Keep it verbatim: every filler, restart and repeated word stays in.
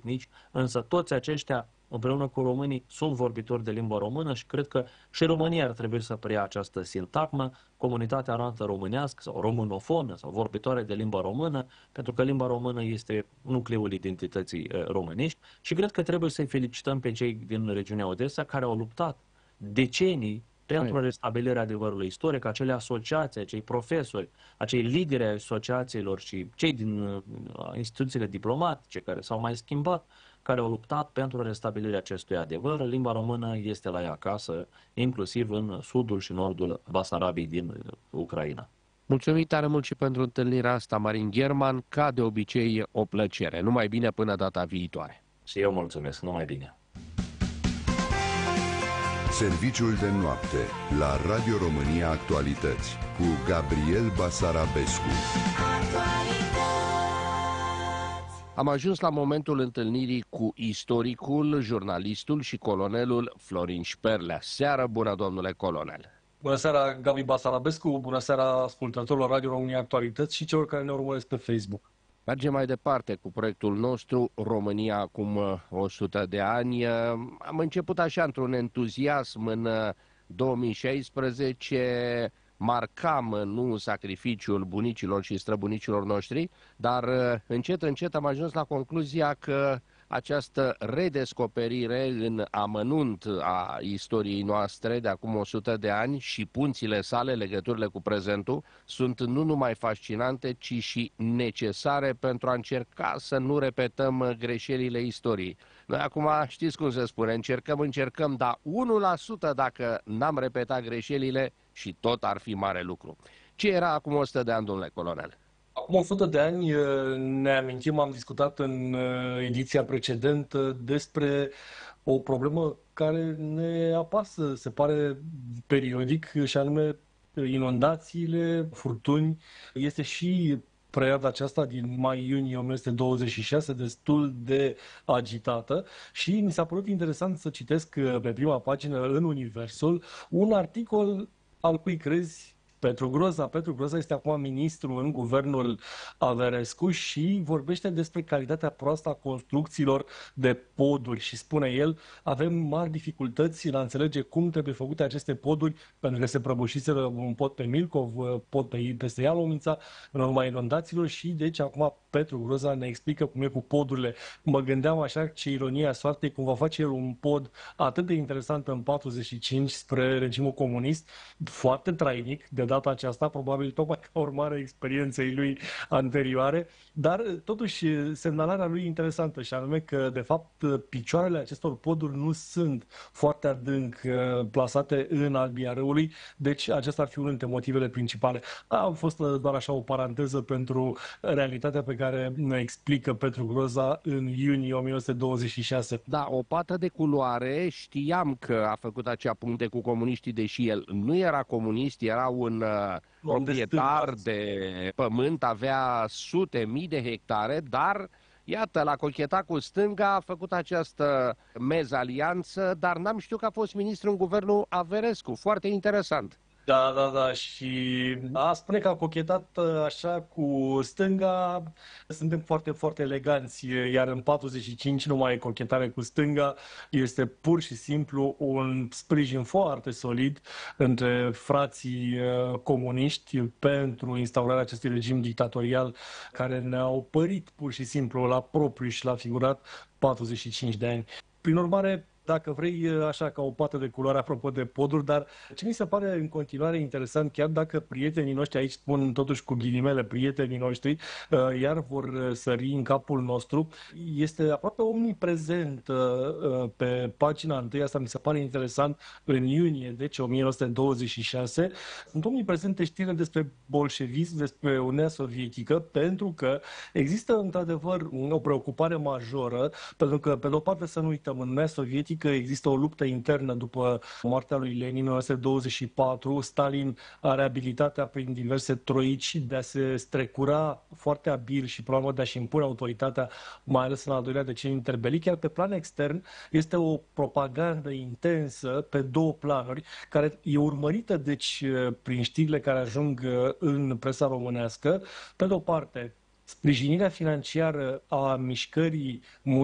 etnici, însă toți aceștia, împreună cu românii, sunt vorbitori de limba română și cred că și România ar trebui să preia această sintagmă, comunitatea arată românească sau românofonă sau vorbitoare de limba română, pentru că limba română este nucleul identității românești și cred că trebuie să-i felicităm pe cei din regiunea Odessa care au luptat decenii pentru restabilirea adevărului istoric, acele asociații, acei profesori, acei lideri ai asociațiilor și cei din uh, instituțiile diplomatice care s-au mai schimbat, care au luptat pentru restabilirea acestui adevăr. Limba română este la ea acasă, inclusiv în sudul și nordul Basarabiei din Ucraina. Mulțumim tare mult și pentru întâlnirea asta, Marin Gherman, ca de obicei o plăcere. Numai bine până data viitoare. Și eu mulțumesc, numai bine. Serviciul de noapte la Radio România Actualități cu Gabriel Basarabescu. Am ajuns la momentul întâlnirii cu istoricul, jurnalistul și colonelul Florin Șperlea. Seară bună, domnule colonel! Bună seara, Gabi Basarabescu, bună seara ascultătorilor Radio România Actualități și celor care ne urmăresc pe Facebook. Mergem mai departe cu proiectul nostru, România acum o sută de ani. Am început așa într-un entuziasm în două mii șaisprezece, marcam nu sacrificiul bunicilor și străbunicilor noștri, dar încet, încet am ajuns la concluzia că această redescoperire în amănunt a istoriei noastre de acum o sută de ani și punțile sale, legăturile cu prezentul, sunt nu numai fascinante, ci și necesare pentru a încerca să nu repetăm greșelile istoriei. Noi acum știți cum se spune, încercăm, încercăm, dar unu la sută dacă n-am repetat greșelile și tot ar fi mare lucru. Ce era acum o sută de ani, domnule colonel? Acum o sută de ani ne amintim, am discutat în ediția precedentă despre o problemă care ne apasă, se pare, periodic, și anume inundațiile, furtuni. Este și perioada aceasta din mai-iunie o mie nouă sute douăzeci și șase destul de agitată și mi s-a părut interesant să citesc pe prima pagină în Universul un articol al cui crezi Petru Groza. Petru Groza este acum ministru în guvernul Averescu și vorbește despre calitatea proastă a construcțiilor de poduri și spune el, avem mari dificultăți în a înțelege cum trebuie făcute aceste poduri, pentru că se prăbușiseră un pod pe Milcov, pod pe, peste Ialomița, în urma inundațiilor și deci acum Petru Groza ne explică cum e cu podurile. Mă gândeam așa, ce ironia soartei, cum va face el un pod atât de interesant în patruzeci și cinci spre regimul comunist, foarte trainic, de data aceasta, probabil tocmai ca urmare a experienței lui anterioare, dar totuși semnalarea lui interesantă și anume că de fapt picioarele acestor poduri nu sunt foarte adânc plasate în albia râului, deci acesta ar fi unul dintre motivele principale. A fost doar așa o paranteză pentru realitatea pe care ne explică Petru Groza în iunie o mie nouă sute douăzeci și șase. Da, o pată de culoare, știam că a făcut acea puncte cu comuniștii, deși el nu era comunist, era un proprietar de pământ, avea sute mii de hectare, dar iată, l-a cochetat cu stânga, a făcut această mezalianță, dar n-am știut că a fost ministru în guvernul Averescu. Foarte interesant. Da, da, da, și a spune că a cochetat așa cu stânga, suntem foarte, foarte eleganți, iar în patruzeci și cinci nu mai e cochetare cu stânga, este pur și simplu un sprijin foarte solid între frații comuniști pentru instaurarea acestui regim dictatorial care ne-au părit pur și simplu la propriu și la figurat patruzeci și cinci de ani. Prin urmare, dacă vrei, așa ca o pată de culoare apropo de poduri, dar ce mi se pare în continuare interesant, chiar dacă prietenii noștri, aici spun totuși cu ghilimele prietenii noștri, iar vor sări în capul nostru, este aproape omniprezent pe pagina întâi, asta mi se pare interesant, în iunie, deci o mie nouă sute douăzeci și șase, sunt omniprezente știri despre bolșevism, despre Uniunea Sovietică, pentru că există într-adevăr o preocupare majoră, pentru că, pe de o parte, să nu uităm, în Uniunea Sovietică că există o luptă internă după moartea lui Lenin în o mie nouă sute douăzeci și patru. Stalin are abilitatea prin diverse troici de a se strecura foarte abil și până la urmă de a-și impune autoritatea, mai ales în al doilea deceniu interbelic. Iar pe plan extern este o propagandă intensă pe două planuri, care e urmărită deci prin știrile care ajung în presa românească. Pe de o parte, sprijinirea financiară a mișcării